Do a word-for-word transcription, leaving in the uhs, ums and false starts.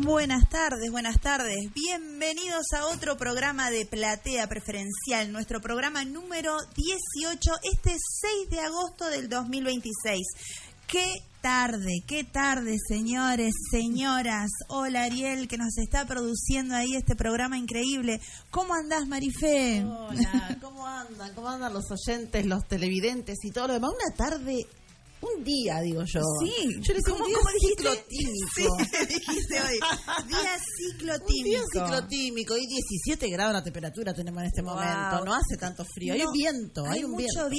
Buenas tardes, buenas tardes. Bienvenidos a otro programa de Platea Preferencial, nuestro programa número dieciocho, este seis de agosto del dos mil veintiséis. ¡Qué tarde, qué tarde, señores, señoras! Hola, Ariel, que nos está produciendo ahí este programa increíble. ¿Cómo andás, Marifé? Hola, ¿cómo andan? ¿Cómo andan los oyentes, los televidentes y todo lo demás? Una tarde... Un día, digo yo. Sí. Yo le ¿Cómo, un día ¿cómo ciclotímico. Sí, dijiste hoy. Día ciclotímico. Un día ciclotímico. Y diecisiete grados la temperatura tenemos en este Wow. momento. No hace tanto frío. Hay No, un viento. Hay, hay un mucho viento.